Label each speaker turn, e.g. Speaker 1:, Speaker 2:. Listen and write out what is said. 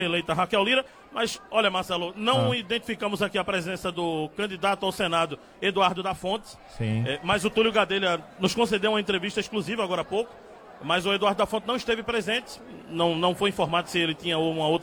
Speaker 1: eleita Raquel Lira, mas olha, Marcelo, não identificamos aqui a presença do candidato ao Senado, Eduardo da Fonte.
Speaker 2: Sim.
Speaker 1: Mas o Túlio Gadelha nos concedeu uma entrevista exclusiva agora há pouco, mas o Eduardo da Fonte não esteve presente, não foi informado se ele tinha uma outra